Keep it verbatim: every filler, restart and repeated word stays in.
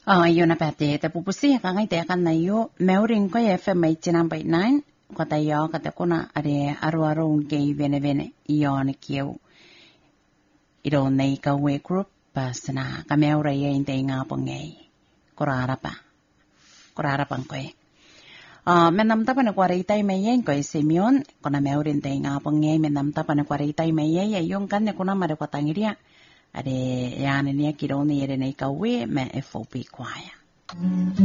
Oh, yun na pati. Tapupusi ka ngay te kan na yo. Meuring ko F M eighty-nine point nine. Ko tayo kata ko na are aro-aro gay vene vene iyon kiyo. Iro na ikaw group pas na kameura ya inte nga po ngay. Kurara pa. Kurara pang ko eh. Ah, menamta pa na kwaritay may yan ko Simeon. Ko na meurin tay nga po ngay menamta pa na kwaritay may yan yung kan na ko na marakwatangiriya. Ade yan niya kiro ni yere na ikaw me F O P kwaya.